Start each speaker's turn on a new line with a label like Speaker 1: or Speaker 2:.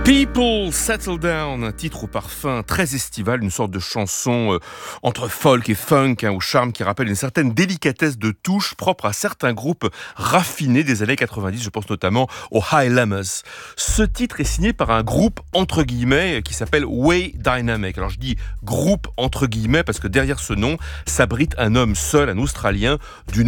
Speaker 1: People Settle Down, un titre au parfum très estival, une sorte de chanson entre folk et funk, au charme qui rappelle une certaine délicatesse de touche propre à certains groupes raffinés des années 90, je pense notamment aux High Llamas. Ce titre est signé par un groupe entre guillemets qui s'appelle Way Dynamic. Alors je dis groupe entre guillemets parce que derrière ce nom s'abrite un homme seul, un Australien, du